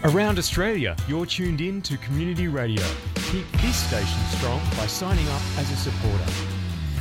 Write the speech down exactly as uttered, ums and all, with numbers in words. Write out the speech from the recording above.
Around Australia, you're tuned in to Community Radio. Keep this station strong by signing up as a supporter.